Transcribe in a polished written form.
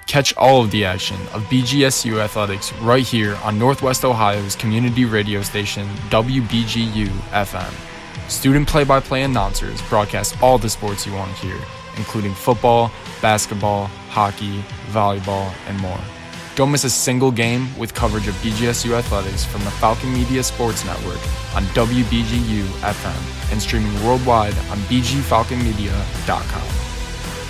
Catch all of the action of BGSU athletics right here on Northwest Ohio's community radio station, WBGU-FM. Student play-by-play announcers broadcast all the sports you want to hear, including football, basketball, hockey, volleyball, and more. Don't miss a single game with coverage of BGSU athletics from the Falcon Media Sports Network on WBGU-FM and streaming worldwide on bgfalconmedia.com.